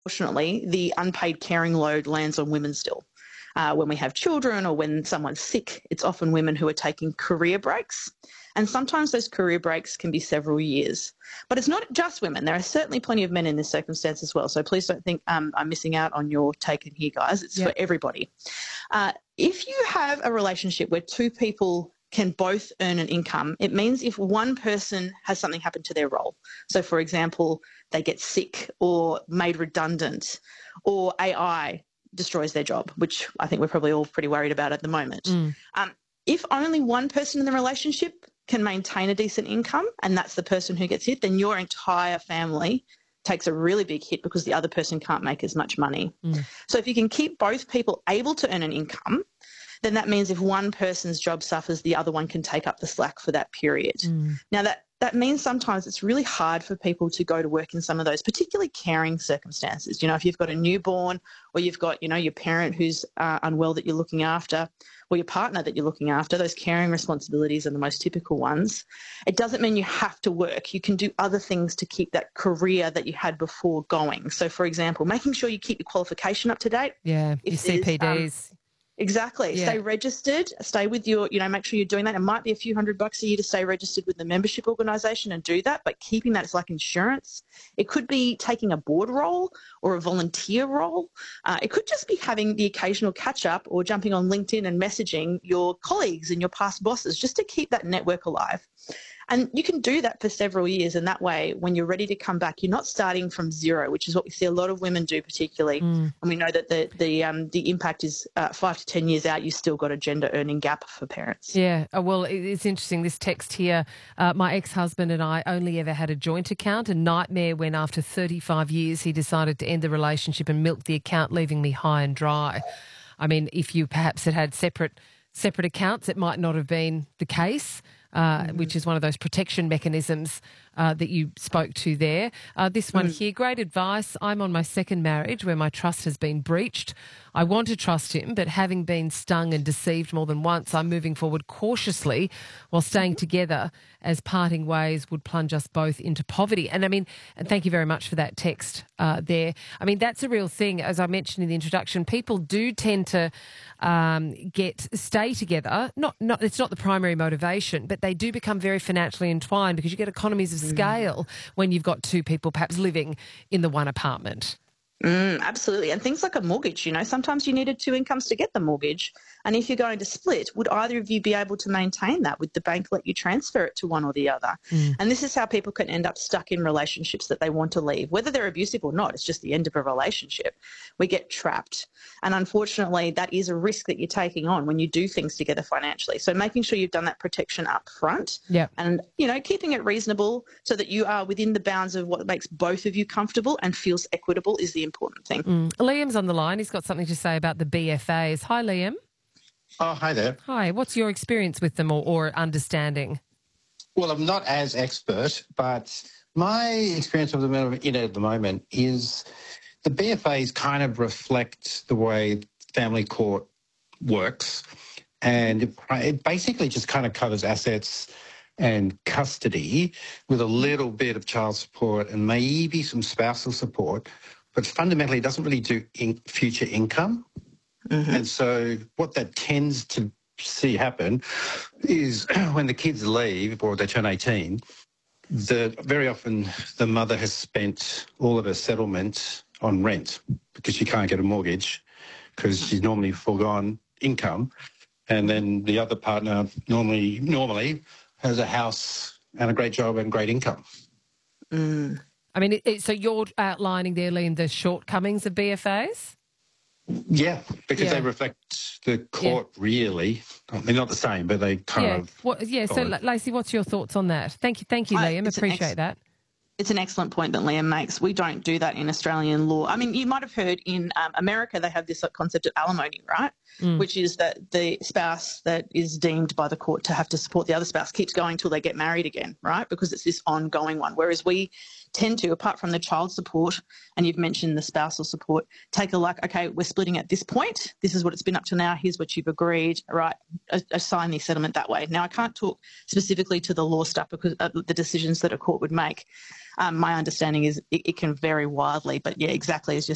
Unfortunately, the unpaid caring load lands on women still. When we have children or when someone's sick, it's often women who are taking career breaks. And sometimes those career breaks can be several years. But it's not just women. There are certainly plenty of men in this circumstance as well. So please don't think I'm missing out on your take in here, guys. It's for everybody. If you have a relationship where two people can both earn an income, it means if one person has something happen to their role. So, for example, they get sick or made redundant, or AI destroys their job, which I think we're probably all pretty worried about at the moment. If only one person in the relationship can maintain a decent income and that's the person who gets hit, then your entire family takes a really big hit because the other person can't make as much money. So if you can keep both people able to earn an income, then that means if one person's job suffers, the other one can take up the slack for that period. Now, that means sometimes it's really hard for people to go to work in some of those particularly caring circumstances. You know, if you've got a newborn or you've got, you know, your parent who's unwell that you're looking after, or your partner that you're looking after, those caring responsibilities are the most typical ones. It doesn't mean you have to work. You can do other things to keep that career that you had before going. So, for example, making sure you keep your qualification up to date. Yeah, your CPDs. Exactly. Yeah. Stay registered, stay with your, you know, make sure you're doing that. It might be a few $100 a year to stay registered with the membership organisation and do that, but keeping that is like insurance. It could be taking a board role or a volunteer role. It could just be having the occasional catch up or jumping on LinkedIn and messaging your colleagues and your past bosses just to keep that network alive. And you can do that for several years, and that way, when you're ready to come back, you're not starting from zero, which is what we see a lot of women do particularly. And we know that the impact is 5 to 10 years out, you've still got a gender earning gap for parents. Yeah, well, it's interesting, this text here, my ex-husband and I only ever had a joint account, a nightmare when after 35 years he decided to end the relationship and milk the account, leaving me high and dry. I mean, if you perhaps had separate accounts, it might not have been the case. Which is one of those protection mechanisms that you spoke to there. This one here, great advice. I'm on my second marriage where my trust has been breached. I want to trust him, but having been stung and deceived more than once, I'm moving forward cautiously while staying together, as parting ways would plunge us both into poverty. And I mean, and thank you very much for that text there. I mean, that's a real thing. As I mentioned in the introduction, people do tend to stay together. It's not the primary motivation, but they do become very financially entwined because you get economies of scale when you've got two people perhaps living in the one apartment. Absolutely. And things like a mortgage, you know, sometimes you needed two incomes to get the mortgage. And if you're going to split, would either of you be able to maintain that? Would the bank let you transfer it to one or the other? And this is how people can end up stuck in relationships that they want to leave, whether they're abusive or not. It's just the end of a relationship. We get trapped. And unfortunately, that is a risk that you're taking on when you do things together financially. So making sure you've done that protection up front and, you know, keeping it reasonable so that you are within the bounds of what makes both of you comfortable and feels equitable is the important thing. Liam's on the line. He's got something to say about the BFAs. Hi, Liam. Oh, hi there. Hi. What's your experience with them or understanding? Well, I'm not as expert, but my experience of them at the moment is the BFAs kind of reflect the way family court works, and it basically just kind of covers assets and custody with a little bit of child support and maybe some spousal support, but fundamentally it doesn't really do future income. And so what that tends to see happen is when the kids leave or they turn 18, very often the mother has spent all of her settlement on rent because she can't get a mortgage because she's normally foregone income. And then the other partner normally has a house and a great job and great income. I mean, so you're outlining there, Liam, the shortcomings of BFAs? Yeah, because they reflect the court really. I mean, not the same, but they kind of... So, Lacey, what's your thoughts on that? Thank you, Liam. Appreciate that. It's an excellent point that Liam makes. We don't do that in Australian law. I mean, you might have heard in America they have this concept of alimony, right? Which is that the spouse that is deemed by the court to have to support the other spouse keeps going till they get married again, right? Because it's this ongoing one. Whereas we tend to, apart from the child support, and you've mentioned the spousal support, take okay, we're splitting at this point. This is what it's been up to now. Here's what you've agreed, right? Assign the settlement that way. Now, I can't talk specifically to the law stuff because the decisions that a court would make. My understanding is it can vary wildly, but yeah, exactly as you're